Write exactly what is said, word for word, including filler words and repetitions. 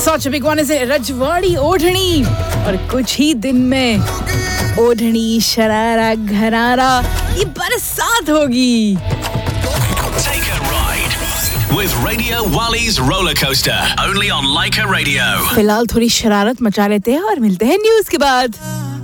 सच बिगवाने से रजवाड़ी ओढ़नी और कुछ ही दिन में ओढ़नी शरारा घरारा ये बरसात होगी. Take a ride with Radio Wally's roller coaster only on Leica Radio. फिलहाल थोड़ी शरारत मचा लेते हैं और मिलते हैं न्यूज़ के बाद.